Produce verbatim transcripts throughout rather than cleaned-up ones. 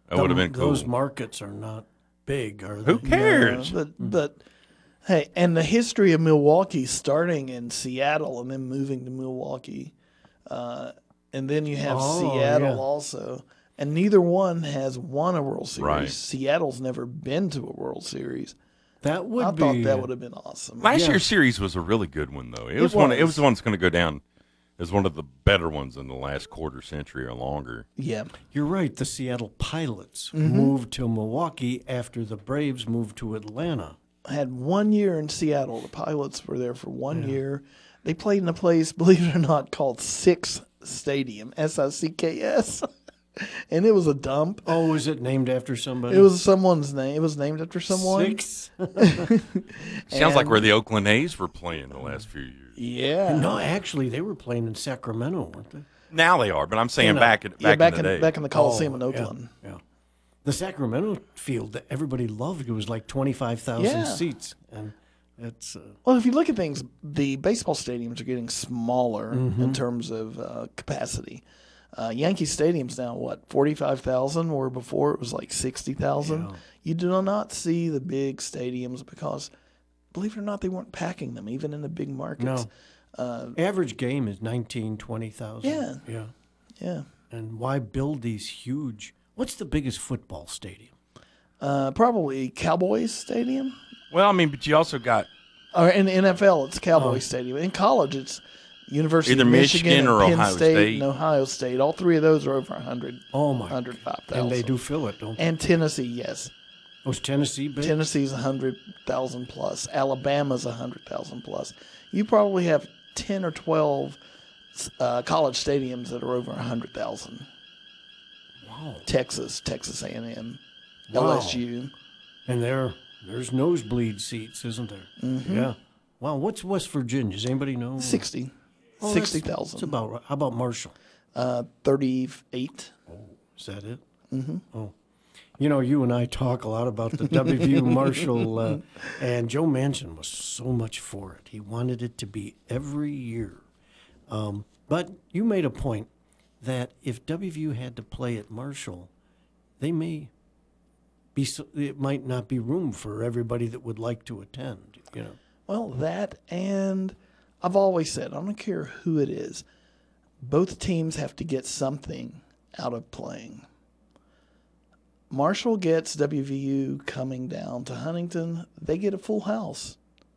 That would have been cool. Those markets are not big, are Who they? cares? No, but but hey, and the history of Milwaukee starting in Seattle and then moving to Milwaukee, uh, and then you have Oh, Seattle yeah. also, and neither one has won a World Series. Right. Seattle's never been to a World Series. That would I be. thought that would have been awesome. Last Yeah. year's series was a really good one, though. It, It was, one. It was. was the one that's going to go down as one of the better ones in the last quarter century or longer. Yeah, You're right. The Seattle Pilots Mm-hmm. moved to Milwaukee after the Braves moved to Atlanta. I had one year in Seattle. The Pilots were there for one year. They played in a place, believe it or not, called Six Stadium, S I C K S, and it was a dump. Oh, is it named after somebody? It was someone's name. It was named after someone. Six. Sounds like And- where the Oakland A's were playing the last few years. Yeah. No, actually, they were playing in Sacramento, weren't they? Now they are, but I'm saying You know, back, in, back, yeah, back in in, the day. back in the Coliseum in Oh, Oakland. Yeah, yeah. The Sacramento field that everybody loved, it was like twenty-five thousand Yeah. seats. And it's. Uh, Well, if you look at things, the baseball stadiums are getting smaller in terms of uh, capacity. Uh, Yankee Stadium's now what forty-five thousand, where before it was like sixty thousand. Yeah. You do not see the big stadiums because, believe it or not, they weren't packing them even in the big markets. no. Average game is nineteen, twenty thousand. Yeah. Yeah. Yeah, And why build these huge. What's the biggest football stadium? uh, probably Cowboys Stadium. Well, I mean, but you also got Or in the N F L, it's Cowboys Stadium. In college, it's University Either of Michigan, Michigan or and Penn Ohio State, State. and Ohio State. All three of those are over one hundred, Oh, my. one hundred five thousand. And they do fill it, don't they? And Tennessee, yes. Was Tennessee big? Tennessee's one hundred thousand plus. Alabama's one hundred thousand plus. You probably have ten or twelve uh, college stadiums that are over one hundred thousand. Wow. Texas, Texas A and M, Wow. L S U. And there, there's nosebleed seats, isn't there? Mm-hmm. Yeah. Wow. What's West Virginia? Does anybody know? sixty. Oh, that's- sixty That's thousand. about right. How about Marshall? Uh, thirty-eight. Is that it? Mm-hmm. Oh. You know, you and I talk a lot about the W V U Marshall, uh, and Joe Manchin was so much for it. He wanted it to be every year. Um, but you made a point that if W V U had to play at Marshall, they may be. So, it might not be room for everybody that would like to attend. You know. Well, that and I've always said, I don't care who it is, both teams have to get something out of playing. Marshall gets W V U coming down to Huntington, they get a full house.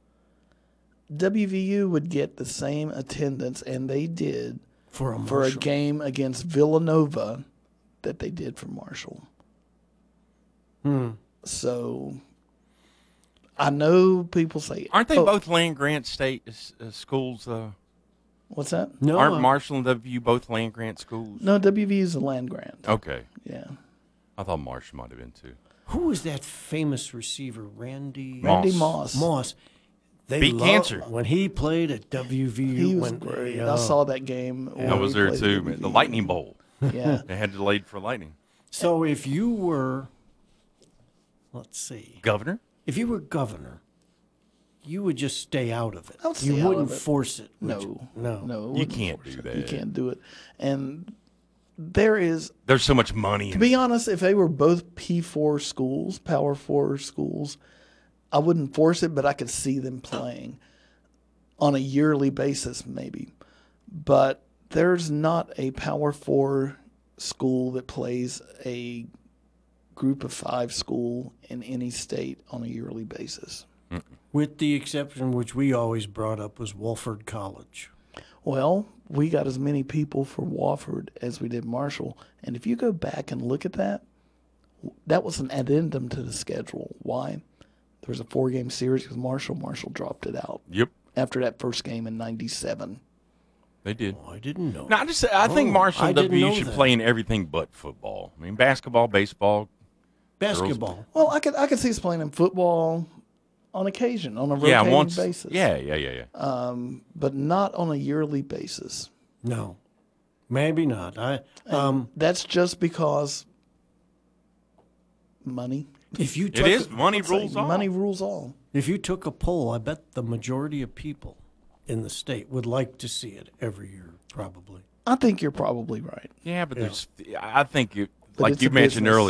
W V U would get the same attendance, and they did, For a for a Marshall. game against Villanova that they did for Marshall. Hmm. So I know people say, aren't they "Oh, both land grant state uh, schools? Uh, what's that?" No, aren't uh, Marshall and W V U both land grant schools? No, W V U is a land grant. Okay, Yeah. I thought Marshall might have been too. who was that famous receiver, Randy Randy Moss. Moss. Moss? They Beat loved- cancer. when he played at W V U. He was when, great. uh, I saw that game. I when was he there played too. at Man. The W V U. Lightning Bowl. Yeah. They had delayed for lightning. So if you were, let's see, Governor? if you were governor, you would just stay out of it. I would you stay out wouldn't of it. force it. would No, you? no, no, it You wouldn't can't force do it. that. You can't do it. And there is, There's so much money. to In be honest, if they were both P four schools, Power Four schools, I wouldn't force it, but I could see them playing on a yearly basis, maybe. But there's not a Power Four school that plays a group of five school in any state on a yearly basis. With the exception, which we always brought up, was Wolford College. Well, we got as many people for Wofford as we did Marshall. And if you go back and look at that, that was an addendum to the schedule. Why? There was a four-game series with Marshall. Marshall dropped it out Yep, after that first game in ninety-seven. they did. Oh, I didn't know. No, I just I think Oh, Marshall I and didn't W V U know should that. play in everything but football. I mean, basketball, baseball. Basketball. Well, I could I could see us playing in football on occasion, on a Yeah, rotating once. basis. Yeah, yeah, yeah, yeah. But not on a yearly basis. No, maybe not. I um, That's just because money. if you it took is a- money I'd say rules all. Money rules all. if you took a poll, I bet the majority of people in the state would like to see it every year, probably. I think you're probably right. Yeah, but there's. I think you, But like it's you a mentioned business. earlier.